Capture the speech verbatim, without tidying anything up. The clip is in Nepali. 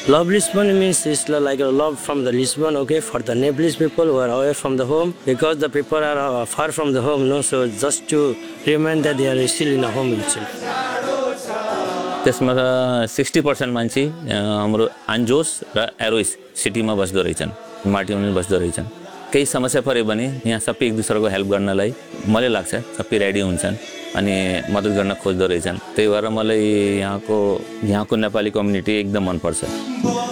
Love Lisbon means it's like a love from the Lisbon, okay, for the Nepalese people who are away from the home because the people are uh, far from the home, no. So just to remind that they are still in a home itself. त्यसमा सिक्सटी पर्सेन्ट मान्छे हाम्रो आन्जोस र एरोइस सिटीमा बस्दो रहेछन्, माटीमा बस्दो रहेछन्। केही समस्या पऱ्यो भने यहाँ सबै एक दुसराको हेल्प गर्नलाई मलाई लाग्छ सबै रेडी हुन्छन् अनि मद्दत गर्न खोज्दो रहेछन्। त्यही भएर मलाई यहाँको यहाँको नेपाली कम्युनिटी एकदम मनपर्छ।